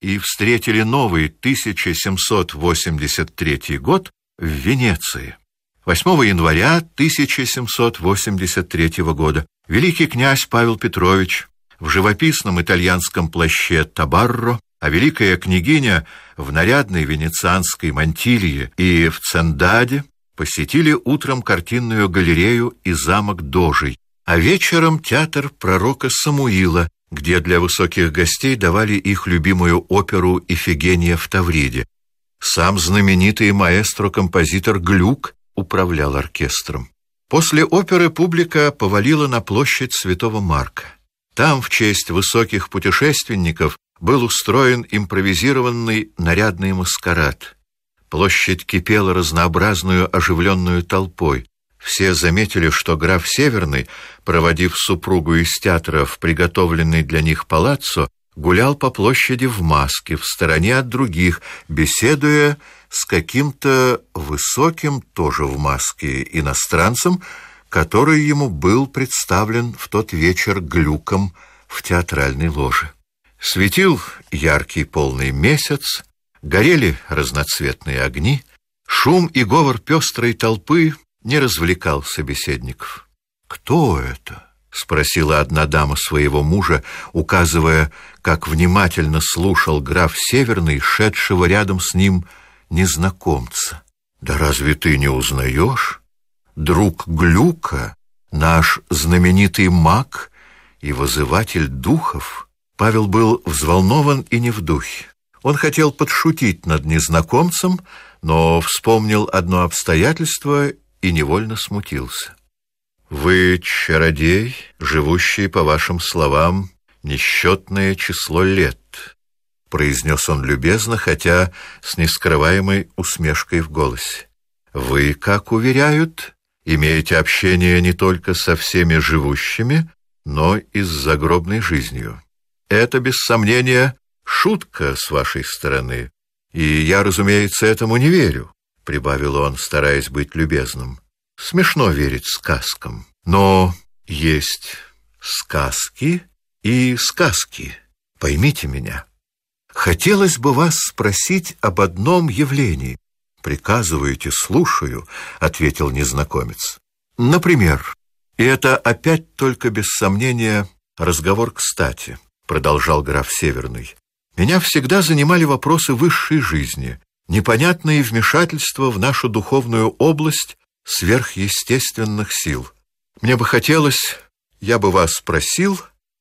и встретили новый 1783 год в Венеции. 8 января 1783 года великий князь Павел Петрович в живописном итальянском плаще табарро, а великая княгиня в нарядной венецианской мантилье и в цендаде посетили утром картинную галерею и замок Дожий, а вечером театр пророка Самуила, где для высоких гостей давали их любимую оперу «Ифигения в Тавриде». Сам знаменитый маэстро-композитор Глюк управлял оркестром. После оперы публика повалила на площадь Святого Марка. Там в честь высоких путешественников был устроен импровизированный нарядный маскарад. Площадь кипела разнообразную оживленную толпой. Все заметили, что граф Северный, проводив супругу из театра в приготовленный для них палаццо, гулял по площади в маске, в стороне от других, беседуя с каким-то высоким, тоже в маске, иностранцем, который ему был представлен в тот вечер Глюком в театральной ложе. Светил яркий полный месяц, горели разноцветные огни, шум и говор пестрой толпы не развлекал собеседников. «Кто это?» — спросила одна дама своего мужа, указывая, как внимательно слушал граф Северный, шедшего рядом с ним незнакомца. «Да разве ты не узнаешь? Друг Глюка, наш знаменитый маг и вызыватель духов». Павел был взволнован и не в духе. Он хотел подшутить над незнакомцем, но вспомнил одно обстоятельство и невольно смутился. «Вы чародей, живущий, по вашим словам, несчетное число лет», — произнес он любезно, хотя с нескрываемой усмешкой в голосе. «Вы, как уверяют, имеете общение не только со всеми живущими, но и с загробной жизнью. Это, без сомнения, шутка с вашей стороны, и я, разумеется, этому не верю», — прибавил он, стараясь быть любезным. «Смешно верить сказкам, но есть сказки и сказки, поймите меня. Хотелось бы вас спросить об одном явлении». «Приказываете, слушаю», — ответил незнакомец. «Например, и это опять только без сомнения разговор кстати», — продолжал граф Северный. «Меня всегда занимали вопросы высшей жизни, непонятные вмешательства в нашу духовную область сверхъестественных сил. Мне бы хотелось, я бы вас спросил,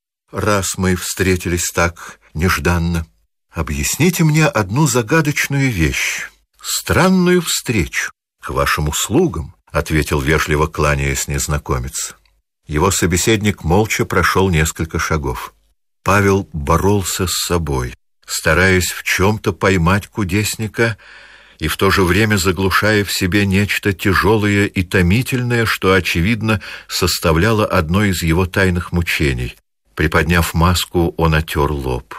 раз мы встретились так нежданно, объясните мне одну загадочную вещь, странную встречу». «К вашим услугам», — ответил вежливо кланяясь незнакомец. Его собеседник молча прошел несколько шагов. Павел боролся с собой, стараясь в чем-то поймать кудесника и в то же время заглушая в себе нечто тяжелое и томительное, что, очевидно, составляло одно из его тайных мучений. Приподняв маску, он отер лоб.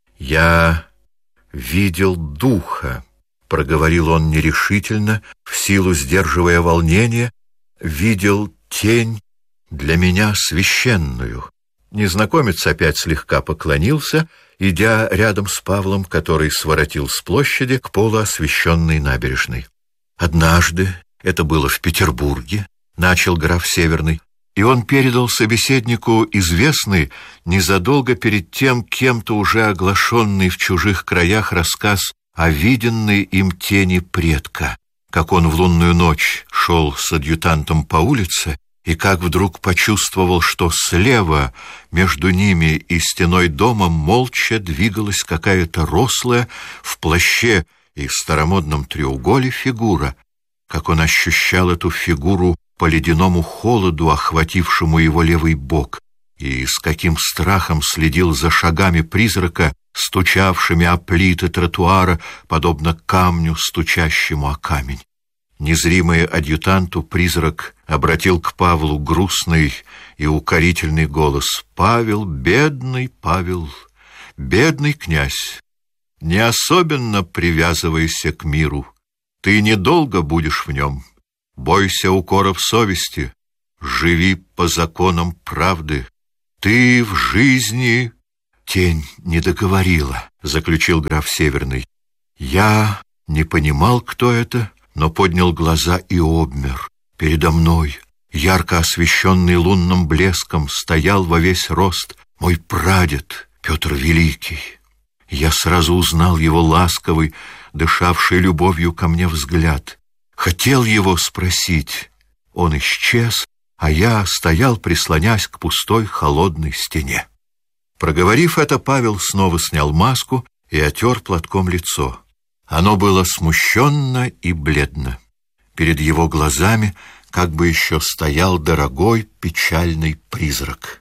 «Я видел духа», — проговорил он нерешительно, в силу сдерживая волнение, «видел тень, для меня священную». Незнакомец опять слегка поклонился, идя рядом с Павлом, который своротил с площади к полуосвещенной набережной. «Однажды, это было в Петербурге, — начал граф Северный, — и он передал собеседнику известный, незадолго перед тем кем-то уже оглашенный в чужих краях рассказ о виденной им тени предка, как он в лунную ночь шел с адъютантом по улице, и как вдруг почувствовал, что слева между ними и стеной дома молча двигалась какая-то рослая в плаще и старомодном треуголе фигура, как он ощущал эту фигуру по ледяному холоду, охватившему его левый бок, и с каким страхом следил за шагами призрака, стучавшими о плиты тротуара, подобно камню, стучащему о камень. Незримый адъютанту призрак обратил к Павлу грустный и укорительный голос. «Павел, бедный князь, не особенно привязывайся к миру. Ты недолго будешь в нем. Бойся укоров совести, живи по законам правды. Ты в жизни Тень не договорила, заключил граф Северный. Я не понимал, кто это, но поднял глаза и обмер. Передо мной, ярко освещенный лунным блеском, стоял во весь рост мой прадед Петр Великий. Я сразу узнал его ласковый, дышавший любовью ко мне взгляд. Хотел его спросить. Он исчез, а я стоял, прислонясь к пустой холодной стене. Проговорив это, Павел снова снял маску и отер платком лицо. Оно было смущенно и бледно. Перед его глазами как бы еще стоял дорогой печальный призрак.